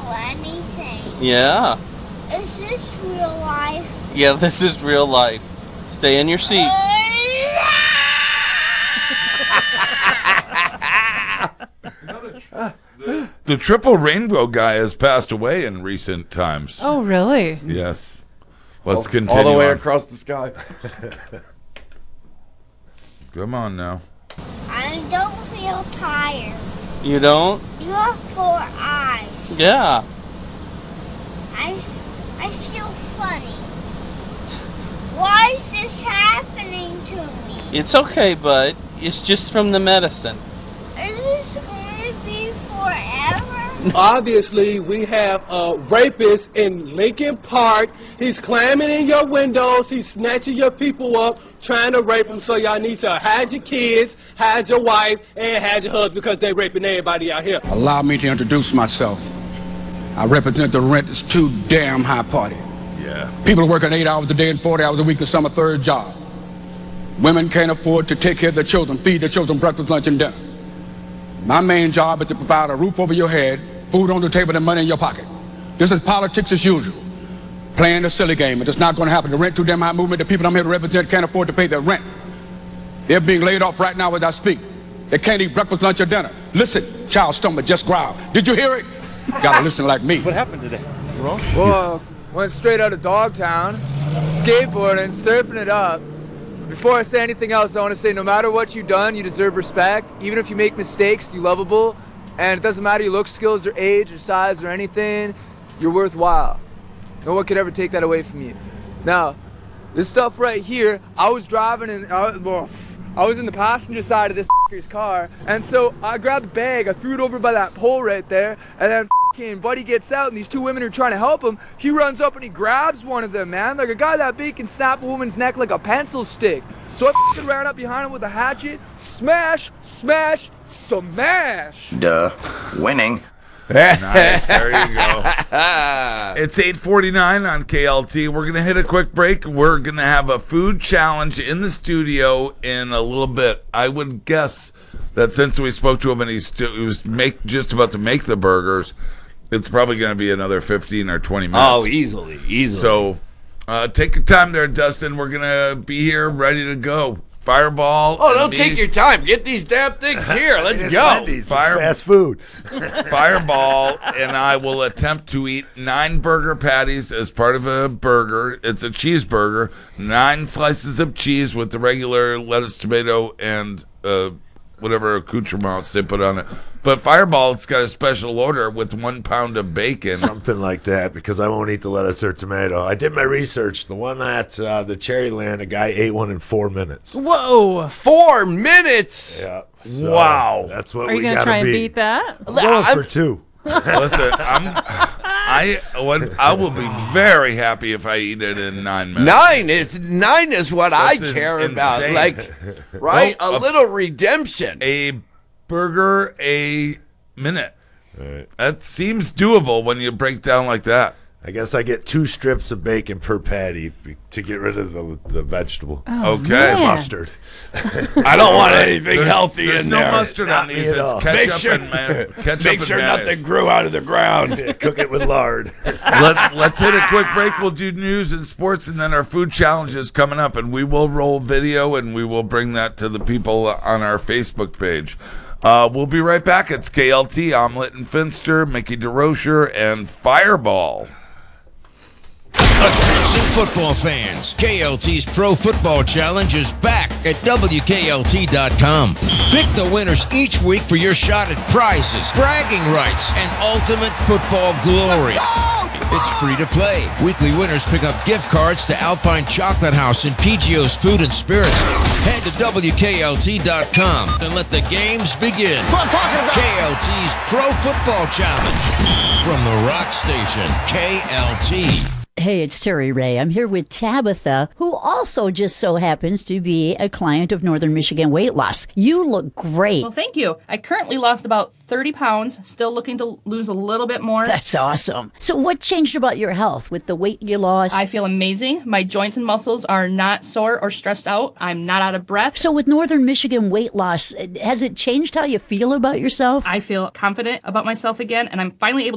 anything. Yeah. Is this real life? Yeah, this is real life. Stay in your seat. The triple rainbow guy has passed away in recent times. Oh, really? Yes. Let's continue. All the way on. across the sky. Come on now. I don't feel tired. You don't? You have 4 eyes. Yeah. I feel funny. Why is this happening to me? It's okay, bud. It's just from the medicine. Is this going to be forever? Obviously, we have a rapist in Lincoln Park. He's climbing in your windows. He's snatching your people up, trying to rape them. So y'all need to hide your kids, hide your wife, and hide your husband because they're raping everybody out here. Allow me to introduce myself. I represent the Rent is Too Damn High Party. Yeah. People are working 8 hours a day and 40 hours a week to some a third job. Women can't afford to take care of their children, feed their children breakfast, lunch, and dinner. My main job is to provide a roof over your head, food on the table, and money in your pocket. This is politics as usual. Playing a silly game. It's not going to happen. The Rent Too Damn High movement, the people I'm here to represent can't afford to pay their rent. They're being laid off right now as I speak. They can't eat breakfast, lunch, or dinner. Listen, Charles Stomach just growled. Did you hear it? Gotta listen like me. What happened today? Wrong? Well, went straight out of Dogtown, skateboarding, surfing it up. Before I say anything else, I want to say no matter what you've done, you deserve respect. Even if you make mistakes, you're lovable. And it doesn't matter your look, skills, or age, or size, or anything, you're worthwhile. No one could ever take that away from you. Now, this stuff right here, I was driving and I was in the passenger side of this f***er's car, and so I grabbed the bag, I threw it over by that pole right there, and then f***ing Buddy gets out, and these 2 women are trying to help him. He runs up and he grabs one of them, man. Like a guy that big can snap a woman's neck like a pencil stick. So I f***ing ran up behind him with a hatchet, smash, smash, smash. Duh. Winning. Nice. There you go. It's 8:49 on KLT. We're going to hit a quick break. We're going to have a food challenge in the studio in a little bit. I would guess that since we spoke to him and he was just about to make the burgers, it's probably going to be another 15 or 20 minutes. Oh, easily. So take your time there, Dustin. We're going to be here ready to go. Fireball. Oh, don't take your time. Get these damn things here. Let's go. It's fast food. Fireball and I will attempt to eat 9 burger patties as part of a burger. It's a cheeseburger. 9 slices of cheese with the regular lettuce, tomato, and whatever accoutrements they put on it. But Fireball, it's got a special order with 1 pound of bacon. Something like that, because I won't eat the lettuce or tomato. I did my research. The one at the Cherryland, a guy ate one in 4 minutes. Whoa. 4 minutes? Yeah. So wow. That's what Are you we going to got try to and beat. beat that? I'm going for 2. Listen, I will be very happy if I eat it in 9 minutes. 9 is what That's I care about. insane. Like, right? Well, a little redemption. A burger a minute. Right. That seems doable when you break down like that. I guess I get 2 strips of bacon per patty to get rid of the vegetable. Oh, Okay. man. Mustard. I don't want anything healthy There's in no there. mustard on Not these. me at It's all. ketchup and ketchup Make and sure mayonnaise. nothing grew out of the ground. Yeah, cook it with lard. Let's hit a quick break. We'll do news and sports, and then our food challenge is coming up, and we will roll video, and we will bring that to the people on our Facebook page. We'll be right back. It's KLT, Omelet and Finster, Mickey DeRocher, and Fireball. Attention football fans, KLT's Pro Football Challenge is back at WKLT.com. Pick the winners each week for your shot at prizes, bragging rights, and ultimate football glory. It's free to play. Weekly winners pick up gift cards to Alpine Chocolate House and PGO's Food and Spirits. Head to WKLT.com and let the games begin. KLT's Pro Football Challenge from the Rock Station, KLT. Hey, it's Terry Ray. I'm here with Tabitha, who also just so happens to be a client of Northern Michigan Weight Loss. You look great. Well, thank you. I currently lost about 30 pounds, still looking to lose a little bit more. That's awesome. So what changed about your health with the weight you lost? I feel amazing. My joints and muscles are not sore or stressed out. I'm not out of breath. So with Northern Michigan Weight Loss, has it changed how you feel about yourself? I feel confident about myself again, and I'm finally able